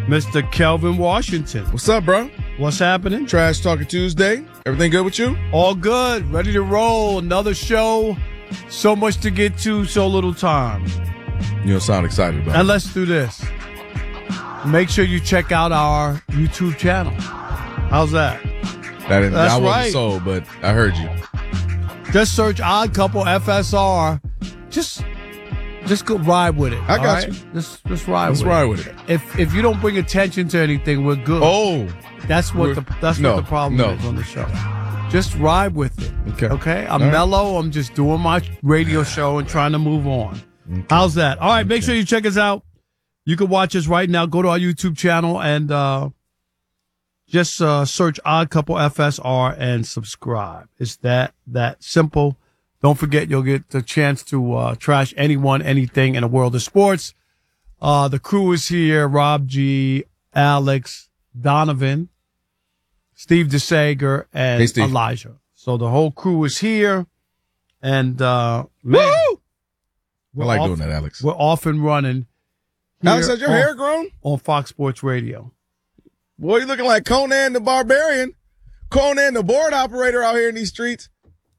Mr. Kelvin Washington. What's up, bro? What's happening? Trash Talking Tuesday. Everything good with you? All good. Ready to roll. Another show. So much to get to, so little time. You don't sound excited about it. And let's do this. Make sure you check out our YouTube channel. How's that? I wasn't right. sold, but I heard you. Just search Odd Couple FSR. Just go ride with it. I got right? you. Just ride Let's with ride it. with it. If you don't bring attention to anything, we're good. Oh. That's what the problem is on the show. Just ride with it. Okay? I'm mellow. I'm just doing my radio show and trying to move on. Okay. How's that? All right, make sure you check us out. You can watch us right now. Go to our YouTube channel and just search Odd Couple FSR and subscribe. It's that simple. Don't forget, you'll get the chance to trash anyone, anything in the world of sports. The crew is here. Rob G, Alex, Donovan, Steve DeSager, and Elijah. So the whole crew is here. And, man. Woo! I like doing that, Alex. We're off and running. Alex, has your hair grown? On Fox Sports Radio. Boy, you're looking like Conan the Barbarian. Conan the board operator out here in these streets.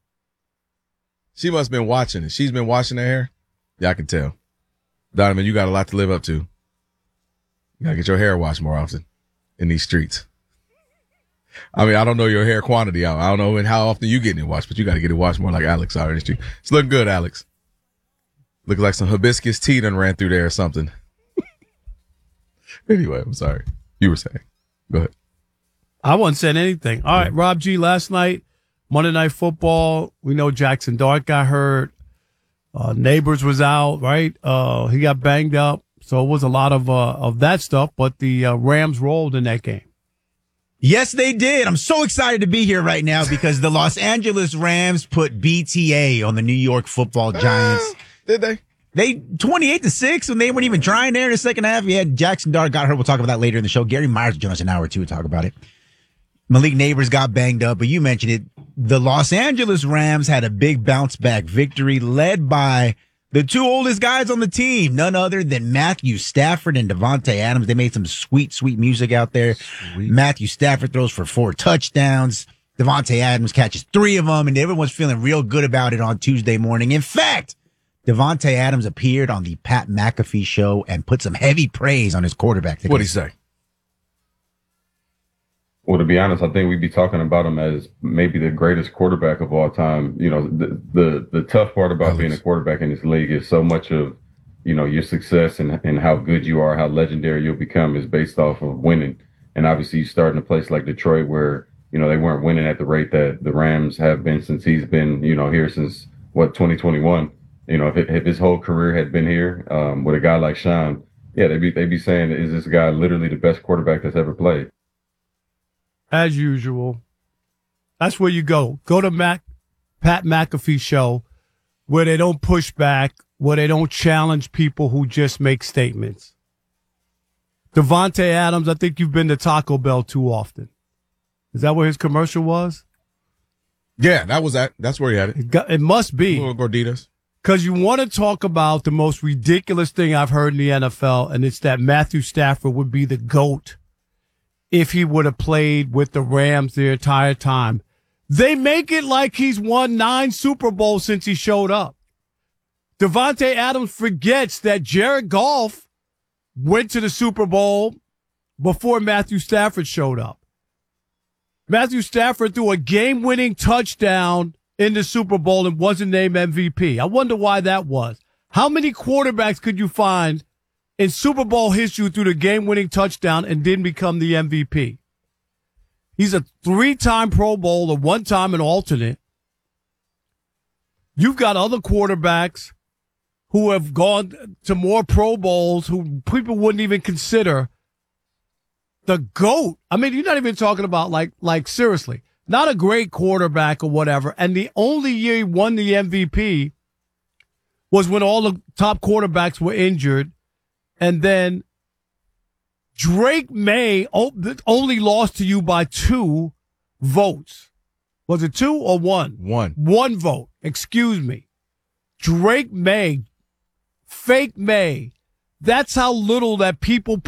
She must have been watching it. She's been washing her hair. Yeah, I can tell. Donovan, you got a lot to live up to. You got to get your hair washed more often in these streets. I mean, I don't know your hair quantity. I don't know how often you getting it washed, but you got to get it washed more like Alex out in the street. It's looking good, Alex. Looks like some hibiscus tea done ran through there or something. Anyway, I'm sorry. You were saying. Go ahead. I wasn't saying anything. All right, Rob G, last night, Monday Night Football, we know Jackson Dart got hurt. Neighbors was out, right? He got banged up. So it was a lot of that stuff, but the Rams rolled in that game. Yes, they did. I'm so excited to be here right now because the Los Angeles Rams put BTA on the New York Football Giants. Did they? They 28-6 when they weren't even trying there in the second half. We had Jackson Dart got hurt. We'll talk about that later in the show. Gary Myers joined us an hour or two to talk about it. Malik Neighbors got banged up, but you mentioned it. The Los Angeles Rams had a big bounce back victory led by the two oldest guys on the team, none other than Matthew Stafford and Davante Adams. They made some sweet, sweet music out there. Sweet. Matthew Stafford throws for 4 touchdowns. Davante Adams catches 3 of them, and everyone's feeling real good about it on Tuesday morning. In fact, Davante Adams appeared on the Pat McAfee show and put some heavy praise on his quarterback. What'd he say? Well, to be honest, I think we'd be talking about him as maybe the greatest quarterback of all time. You know, the tough part about being a quarterback in this league is so much of, you know, your success and how good you are, how legendary you'll become is based off of winning. And obviously you start in a place like Detroit where, you know, they weren't winning at the rate that the Rams have been since he's been, you know, here since, 2021. You know, if his whole career had been here with a guy like Sean, yeah, they'd be saying, is this guy literally the best quarterback that's ever played? As usual, that's where you go. Go to Pat McAfee show where they don't push back, where they don't challenge people who just make statements. Davante Adams, I think you've been to Taco Bell too often. Is that where his commercial was? Yeah, that's where he had it. It must be. Little gorditas. Because you want to talk about the most ridiculous thing I've heard in the NFL, and it's that Matthew Stafford would be the GOAT if he would have played with the Rams the entire time. They make it like he's won 9 Super Bowls since he showed up. Davante Adams forgets that Jared Goff went to the Super Bowl before Matthew Stafford showed up. Matthew Stafford threw a game-winning touchdown in the Super Bowl and wasn't named MVP. I wonder why that was. How many quarterbacks could you find in Super Bowl history threw the game-winning touchdown and didn't become the MVP? He's a 3-time Pro Bowler, 1-time an alternate. You've got other quarterbacks who have gone to more Pro Bowls who people wouldn't even consider the GOAT. I mean, you're not even talking about like seriously, not a great quarterback or whatever. And the only year he won the MVP was when all the top quarterbacks were injured. And then Drake May only lost to you by 2 votes. Was it 2 or 1? 1. 1 vote. Excuse me. Drake May, fake May. That's how little that people